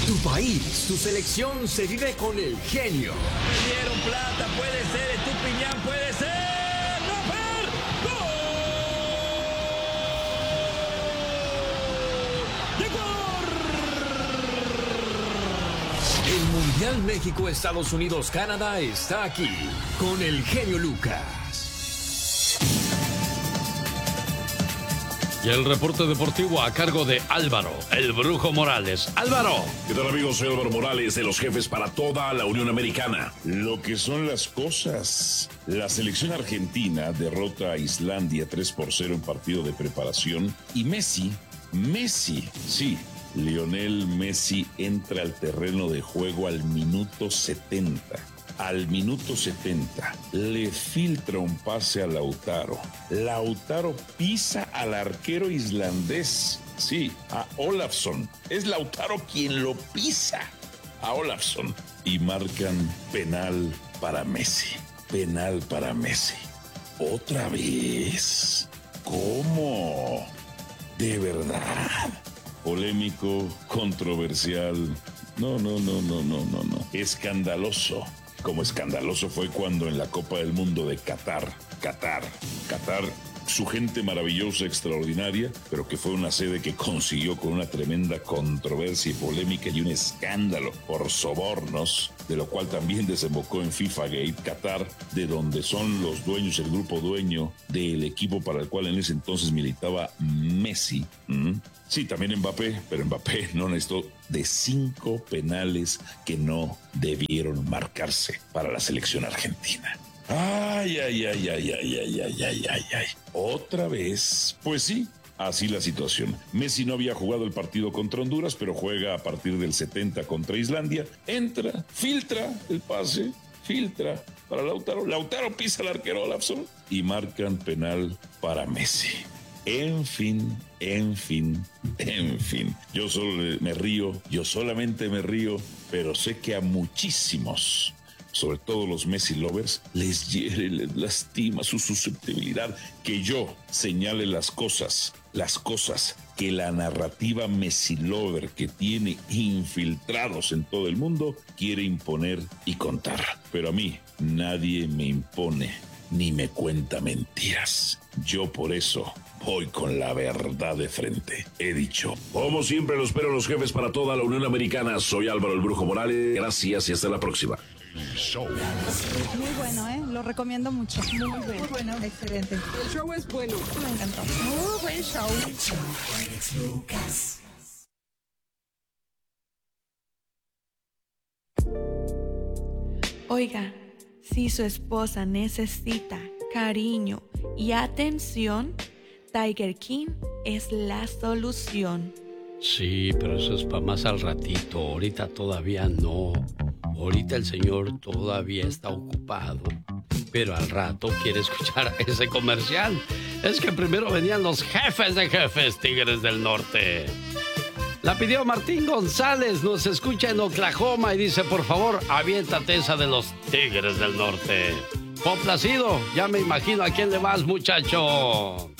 Tu país, tu selección se vive con el genio. Me dieron plata, puede ser, Estupiñán, puede ser. ¡No, per! ¡Gol! ¡De Ecuador! El Mundial México-Estados Unidos-Canadá está aquí con el genio Lucas. Y el reporte deportivo a cargo de Álvaro, el Brujo Morales. ¡Álvaro! ¿Qué tal, amigos? Soy Álvaro Morales, de los jefes para toda la Unión Americana. Lo que son las cosas. La selección argentina derrota a Islandia 3-0 en partido de preparación. Y Messi, sí, Lionel Messi entra al terreno de juego al minuto 70. Al minuto 70 le filtra un pase a Lautaro. Lautaro pisa al arquero islandés, sí, a Olafsson. Es Lautaro quien lo pisa a Olafsson. Y marcan penal para Messi. Penal para Messi. ¿Otra vez? ¿Cómo? ¿De verdad? Polémico, controversial. No. Escandaloso. Como escandaloso fue cuando en la Copa del Mundo de Qatar, su gente maravillosa, extraordinaria, pero que fue una sede que consiguió con una tremenda controversia y polémica y un escándalo por sobornos, de lo cual también desembocó en FIFA Gate. Qatar, de donde son los dueños, el grupo dueño del equipo para el cual en ese entonces militaba Messi. Sí, también Mbappé, pero Mbappé no necesitó de 5 penales que no debieron marcarse para la selección argentina. Ay. Otra vez, pues sí, así la situación. Messi no había jugado el partido contra Honduras, pero juega a partir del 70 contra Islandia. Entra, filtra el pase, filtra para Lautaro. Lautaro pisa al arquero Olafsson y marcan penal para Messi. En fin. Yo solamente me río, pero sé que a muchísimos, sobre todo los Messi lovers, les hiere, les lastima su susceptibilidad que yo señale las cosas que la narrativa Messi lover que tiene infiltrados en todo el mundo quiere imponer y contar. Pero a mí nadie me impone ni me cuenta mentiras. Yo por eso voy con la verdad de frente. He dicho. Como siempre, los espero los jefes para toda la Unión Americana. Soy Álvaro el Brujo Morales. Gracias y hasta la próxima. Muy bueno, lo recomiendo mucho. Muy bueno, excelente. El show es bueno. Me encantó. Muy buen show. Oiga, si su esposa necesita cariño y atención, Tiger King es la solución. Sí, pero eso es para más al ratito. Ahorita todavía no. Ahorita el señor todavía está ocupado. Pero al rato quiere escuchar ese comercial. Es que primero venían los jefes de jefes, Tigres del Norte. La pidió Martín González, nos escucha en Oklahoma y dice, por favor, aviéntate esa de los Tigres del Norte. Complacido, ya me imagino a quién le vas, muchacho.